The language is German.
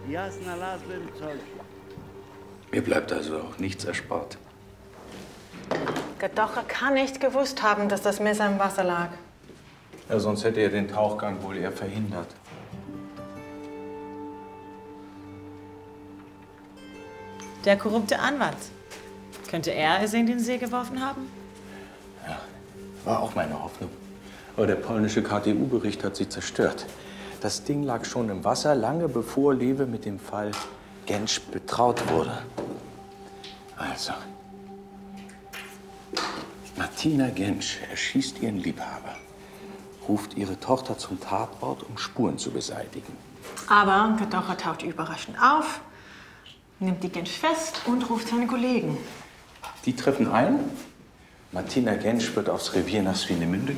Mir bleibt also auch nichts erspart. Gedocher kann nicht gewusst haben, dass das Messer im Wasser lag. Ja, sonst hätte er den Tauchgang wohl eher verhindert. Der korrupte Anwalt. Könnte er es in den See geworfen haben? Ja, war auch meine Hoffnung. Aber der polnische KTU-Bericht hat sie zerstört. Das Ding lag schon im Wasser, lange bevor Lewe mit dem Fall Gensch betraut wurde. Also, Martina Gensch erschießt ihren Liebhaber, ruft ihre Tochter zum Tatort, um Spuren zu beseitigen. Aber Gedocher taucht überraschend auf, nimmt die Gensch fest und ruft seine Kollegen. Die treffen ein. Martina Gensch wird aufs Revier nach Swinemünde